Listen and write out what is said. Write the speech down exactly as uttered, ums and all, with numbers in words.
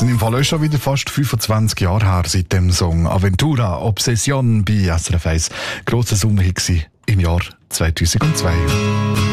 sind im Fall auch schon wieder fast fünfundzwanzig Jahre her seit dem Song Aventura Obsession bei S R F eins. Grosser Sommerhit im Jahr zweitausendzwei.